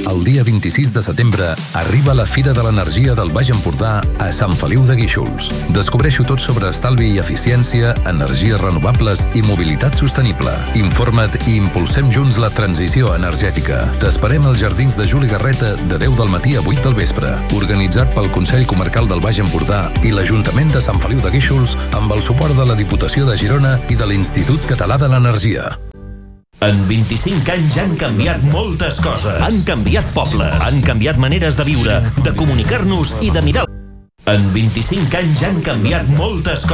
El dia 26 de setembre arriba la Fira de l'Energia del Baix Empordà a Sant Feliu de Guíxols. Descobreixo tot sobre estalvi i eficiència, energies renovables i mobilitat sostenible. Informa't i impulsem junts la transició energètica. T'esperem als Jardins de Juli Garreta de 10 del matí a 8 del vespre. Organitzat pel Consell Comarcal del Baix Empordà i l'Ajuntament de Sant Feliu de Guíxols amb el suport de la Diputació de Girona i de l'Institut Català de l'Energia. En 25 anys han canviat moltes coses. Han canviat pobles, han canviat maneres de viure, de comunicar-nos i de mirar. En 25 anys han canviat moltes coses.